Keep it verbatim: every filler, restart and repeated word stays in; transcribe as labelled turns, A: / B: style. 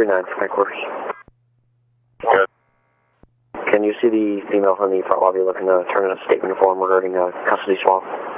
A: three nine for my quarters.
B: Good.
A: Can you see the female from the front lobby looking to turn in a statement form regarding uh, custody swap?